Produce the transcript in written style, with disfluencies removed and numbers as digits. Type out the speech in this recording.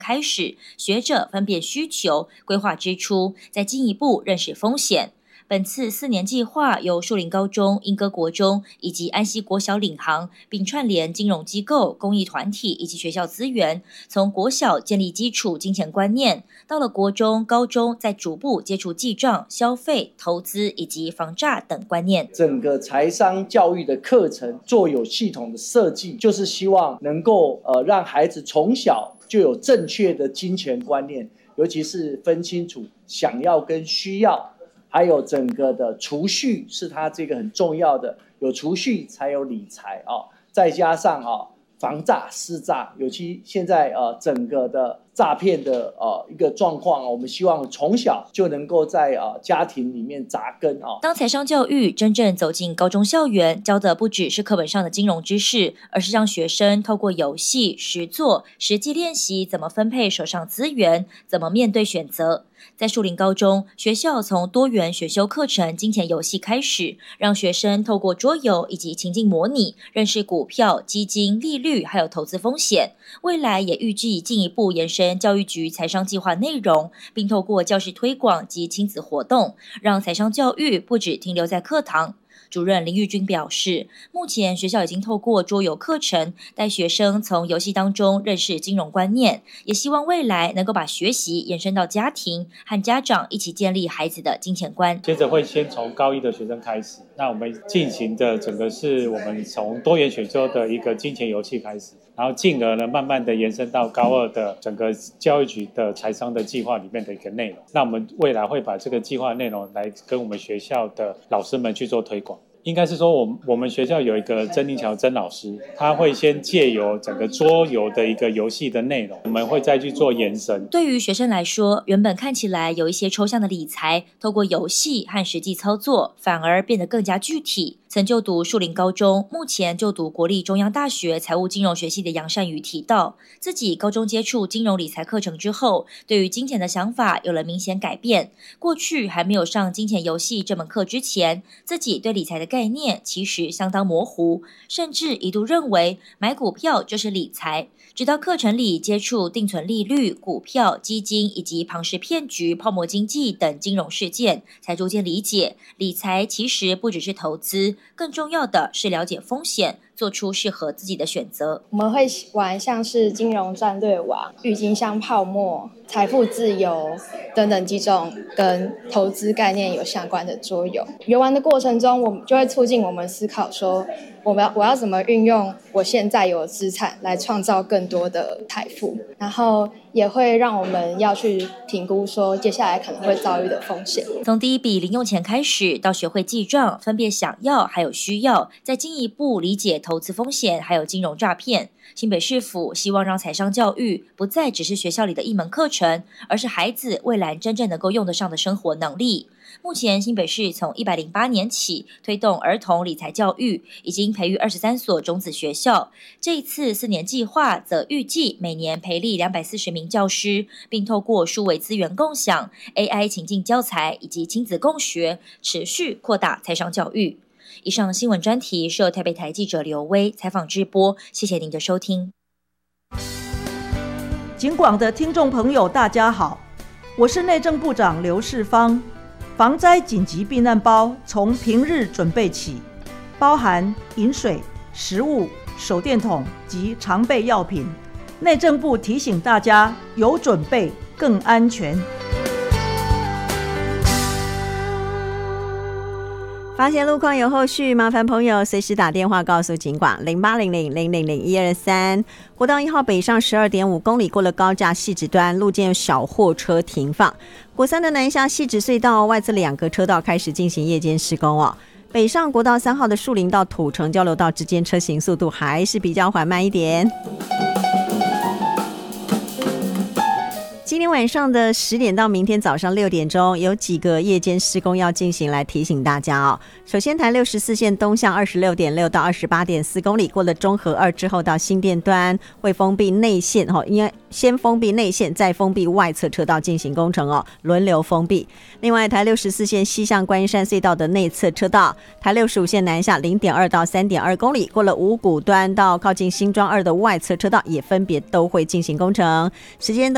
开始，学者分辨需求，规划支出，再进一步认识风险。本次4年计划由树林高中、莺歌国中以及安溪国小领航，并串联金融机构、公益团体以及学校资源，从国小建立基础金钱观念，到了国中、高中，再逐步接触记账、消费、投资以及防诈等观念。 整个财商教育的课程做有系统的设计，就是希望能够让孩子从小就有正确的金钱观念，尤其是分清楚想要跟需要。还有整个的储蓄是它这个很重要的，有储蓄才有理财再加上防诈施诈，尤其现在整个的诈骗的一个状况我们希望从小就能够在家庭里面扎根当财商教育真正走进高中校园，教的不只是课本上的金融知识，而是让学生透过游戏、实作、实际练习怎么分配手上资源，怎么面对选择。在树林高中，学校从多元选修课程金钱游戏开始，让学生透过桌游以及情境模拟，认识股票、基金、利率还有投资风险。未来也预计进一步延伸教育局财商计划内容，并透过教师推广及亲子活动，让财商教育不只停留在课堂。主任林玉君表示，目前学校已经透过桌游课程带学生从游戏当中认识金融观念，也希望未来能够把学习延伸到家庭，和家长一起建立孩子的金钱观。 接着会先从高一的学生开始，那我们进行的整个是我们从多元选修的一个金钱游戏开始，然后进而呢慢慢的延伸到高二的整个教育局的财商的计划里面的一个内容。那我们未来会把这个计划内容来跟我们学校的老师们去做推广。应该是说我们学校有一个曾立桥曾老师，他会先借由整个桌游的一个游戏的内容，我们会再去做延伸。 对于学生来说，原本看起来有一些抽象的理财，透过游戏和实际操作，反而变得更加具体。曾就读树林高中，目前就读国立中央大学财务金融学系的杨善瑜提到，自己高中接触金融理财课程之后，对于金钱的想法有了明显改变。过去还没有上金钱游戏这门课之前，自己对理财的概念其实相当模糊，甚至一度认为买股票就是理财。直到课程里接触定存利率、股票、基金以及庞氏骗局、泡沫经济等金融事件，才逐渐理解，理财其实不只是投资，更重要的是了解风险，做出适合自己的选择。 我们会玩像是金融战略网、郁金香泡沫、财富自由等等几种跟投资概念有相关的桌游。游玩的过程中，我们就会促进我们思考说，我要怎么运用我现在有的资产来创造更多的财富，然后也会让我们要去评估说接下来可能会遭遇的风险。 从第一笔零用钱开始，到学会记账，分别想要还有需要，再进一步理解投资风险还有金融诈骗。新北市府希望让财商教育不再只是学校里的一门课程，而是孩子未来真正能够用得上的生活能力。目前新北市从108年起推动儿童理财教育，已经培育23所种子学校。这一次4年计划则预计每年培力240名教师，并透过数位资源共享、AI 情境教材以及亲子共学，持续扩大财商教育。以上新闻专题是由台北台记者刘威采访直播，谢谢您的收听。 警广的听众朋友大家好，我是内政部长刘世芳。防灾紧急避难包从平日准备起，包含饮水、食物、手电筒及常备药品。内政部提醒大家，有准备更安全。 发现路况有后续，麻烦朋友随时打电话告诉警广0800000123。国道1号北上12.5公里，过了高架汐止端，路见有小货车停放。国3的南下汐止隧道外侧2个车道开始进行夜间施工哦。北上国道3号的树林到土城交流道之间车行速度还是比较缓慢一点。今天晚上的10点到明天早上6点钟，有几个夜间施工要进行，来提醒大家哦。首先，台64线东向26.6到28.4公里，过了中和2之后到新店端会封闭内线哦，应该先封闭内线，再封闭外侧车道进行工程哦，轮流封闭。另外，台64线西向观音山隧道的内侧车道，台65线南下0.2到3.2公里，过了五股端到靠近新庄2的外侧车道也分别都会进行工程，时间都